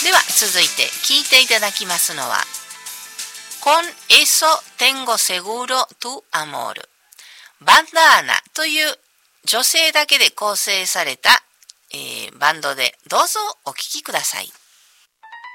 では続いて聴いていただきますのは Con eso tengo seguro tu amor バンダーナという女性だけで構成された、バンドでどうぞお聴きください。